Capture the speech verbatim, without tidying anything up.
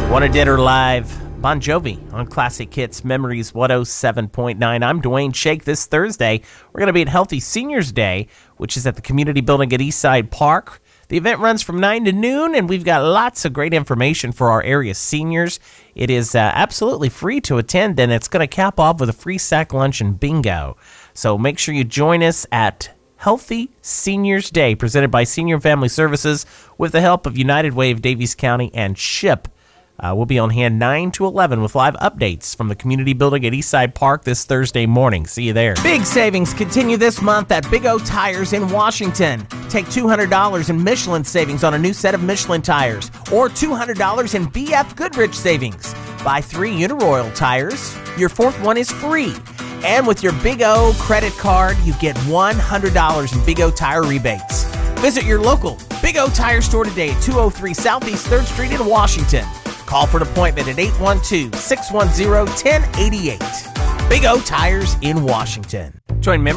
Wanted Dead or Alive, Bon Jovi on Classic Hits Memories one oh seven point nine. I'm Dwayne Shake. This Thursday, we're going to be at Healthy Seniors Day, which is at the community building at Eastside Park. The event runs from nine to noon, and we've got lots of great information for our area seniors. It is uh, absolutely free to attend, and it's going to cap off with a free sack lunch and bingo. So make sure you join us at Healthy Seniors Day, presented by Senior and Family Services with the help of United Way of Davies County and SHIP. Uh, we'll be on hand nine to eleven with live updates from the community building at Eastside Park this Thursday morning. See you there. Big savings continue this month at Big O Tires in Washington. Take two hundred dollars in Michelin savings on a new set of Michelin tires, or two hundred dollars in B F Goodrich savings. Buy three Uniroyal tires, your fourth one is free. And with your Big O credit card, you get one hundred dollars in Big O tire rebates. Visit your local Big O Tire store today at two oh three Southeast third Street in Washington. Call for an appointment at eight one two, six one zero, one oh eight eight. Big O Tires in Washington. Join